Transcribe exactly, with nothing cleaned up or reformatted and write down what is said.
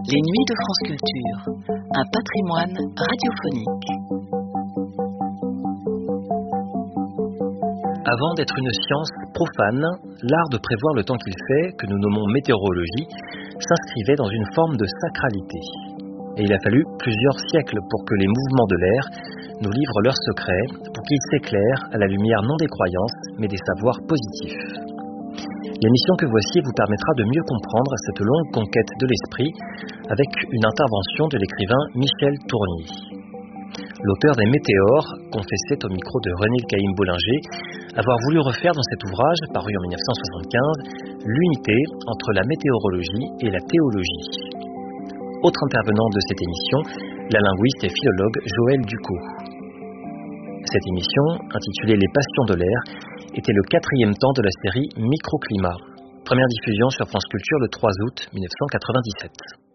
Les Nuits de France Culture, un patrimoine radiophonique. Avant d'être une science profane, l'art de prévoir le temps qu'il fait, que nous nommons météorologie, s'inscrivait dans une forme de sacralité. Et il a fallu plusieurs siècles pour que les mouvements de l'air nous livrent leurs secrets, pour qu'ils s'éclairent à la lumière non des croyances, mais des savoirs positifs. L'émission que voici vous permettra de mieux comprendre cette longue conquête de l'esprit avec une intervention de l'écrivain Michel Tournier. L'auteur des Météores confessait au micro de René Caïm-Bollinger avoir voulu refaire dans cet ouvrage, paru en dix-neuf cent soixante-quinze, l'unité entre la météorologie et la théologie. Autre intervenante de cette émission, la linguiste et philologue Joëlle Ducos. Cette émission, intitulée Les Passions de l'air, était le quatrième temps de la série Microclimat. Première diffusion sur France Culture le trois août mille neuf cent quatre-vingt-dix-sept.